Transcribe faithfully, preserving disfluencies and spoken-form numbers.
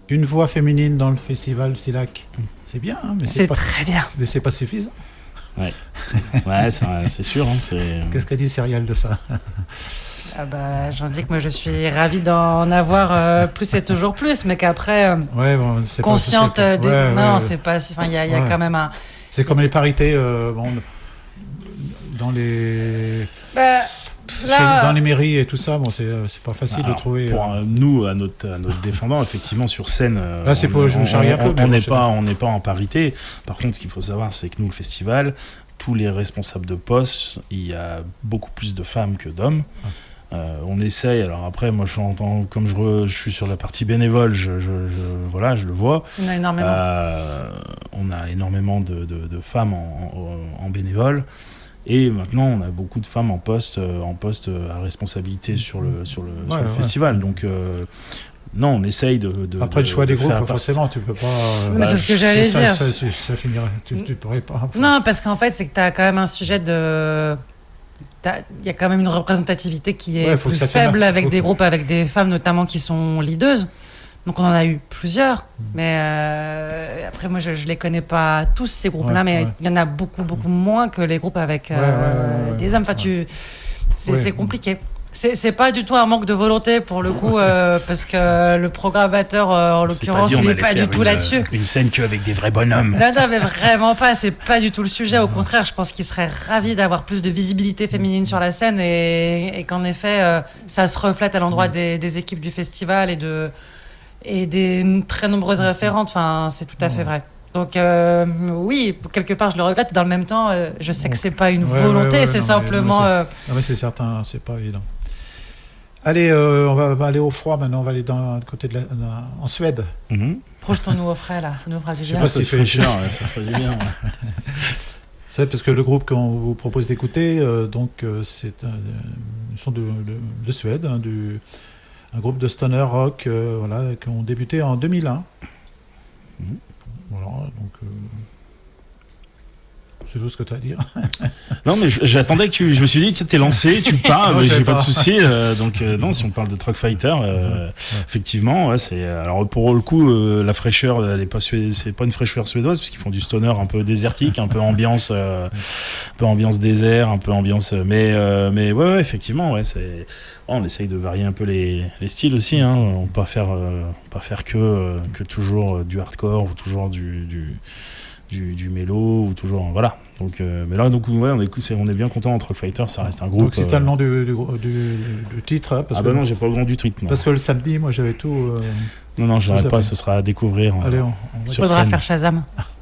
une voix féminine dans le festival Silac, c'est bien, hein, mais c'est, c'est pas, très bien. mais c'est pas suffisant. Ouais, ouais c'est, c'est sûr. Hein, c'est... Qu'est-ce qu'a dit Cérial de ça? Ah bah, j'en dis que moi je suis ravie d'en avoir euh, plus et toujours plus, mais qu'après, euh, ouais, bon, c'est consciente pas, c'est pas, des... ouais, non, ouais, c'est pas. Enfin, il y a, y a ouais. quand même un. C'est comme les parités, euh, bon, dans les. Bah, là... Chez, dans les mairies et tout ça, bon, c'est, c'est pas facile Alors, de trouver. Pour euh, nous, à notre, à notre défendant, effectivement, sur scène, là, c'est on, pas, je me charrie un peu. On n'est pas, on n'est pas en parité. Par contre, ce qu'il faut savoir, c'est que nous, le festival, tous les responsables de poste, il y a beaucoup plus de femmes que d'hommes. Ouais. Euh, on essaye. Alors après, moi, je entends, comme je, re, je suis sur la partie bénévole, je, je, je, voilà, je le vois. On a énormément. Euh, on a énormément de, de, de femmes en, en, en bénévole. Et maintenant, on a beaucoup de femmes en poste, en poste à responsabilité sur le, sur le, ouais, sur le ouais. festival. Donc, euh, non, on essaye de. de Après, de, le choix de des groupes, part... forcément, tu peux pas. Euh, Mais bah, c'est ce que j'allais ça, dire. Ça, ça, ça finirait. Tu, tu pourrais pas. Enfin... Non, parce qu'en fait, c'est que tu as quand même un sujet de. Il y a quand même une représentativité qui est ouais, plus faible avec faut... des groupes, avec des femmes notamment qui sont leaders. Donc on en a eu plusieurs, mais euh, après moi je ne les connais pas tous ces groupes-là, ouais, mais il ouais. y en a beaucoup beaucoup moins que les groupes avec euh, ouais, ouais, ouais, des ouais, hommes. Enfin, tu... c'est, ouais. c'est compliqué. C'est, c'est pas du tout un manque de volonté pour le coup, euh, parce que le programmateur, euh, en l'occurrence, il n'est pas du tout une, là-dessus. Une scène qu'avec des vrais bonhommes. Non, non, mais vraiment pas. C'est pas du tout le sujet. Au contraire, je pense qu'il serait ravi d'avoir plus de visibilité féminine sur la scène et, et qu'en effet, euh, ça se reflète à l'endroit des, des équipes du festival et de et des très nombreuses référentes. Enfin, c'est tout à fait vrai. Donc euh, oui, quelque part je le regrette. Dans le même temps, euh, je sais que c'est pas une ouais, volonté, ouais, ouais, c'est non, simplement. Mais, non, mais c'est, euh... non, mais c'est certain, c'est pas évident. Allez, euh, on, va, on va aller au froid maintenant. On va aller dans le côté de la, dans, en Suède. Mm-hmm. Projetons-nous au frais là, ça nous fera du bien. Je sais pas si c'est cher, ouais, ça fera du bien. Ouais. C'est parce que le groupe qu'on vous propose d'écouter, euh, donc euh, c'est un, ils sont de, de, de Suède, hein, du, un groupe de stoner rock, euh, voilà, qui ont débuté en deux mille un. Mm-hmm. Voilà, donc euh, c'est tout ce que tu as à dire. Non, mais j'attendais que tu. Je me suis dit, tu t'es lancé, tu parles, non, mais j'ai pas, pas de souci. Euh, donc, euh, non, si on parle de Truck Fighter, euh, ouais. effectivement, ouais, c'est. Alors, pour le coup, euh, la fraîcheur, elle est pas sué... c'est pas une fraîcheur suédoise, parce qu'ils font du stoner un peu désertique, un peu ambiance, euh, un peu ambiance désert, un peu ambiance. Mais, euh, mais ouais, ouais, effectivement, ouais, c'est. Oh, on essaye de varier un peu les, les styles aussi. Hein. On peut pas faire, euh, pas faire que, euh, que toujours du hardcore ou toujours du. du Du, du mélo ou toujours voilà donc euh, mais là donc ouais on est on est bien content entre Fighter, ça reste un groupe. Donc c'était euh... le nom du, du, du, du titre hein, parce ah que bah non j'ai pas le nom du titre non. Parce que le samedi moi j'avais tout euh... non non j'aurais pas, ce sera à découvrir. Allez on, on sur faudra scène. Faire Shazam.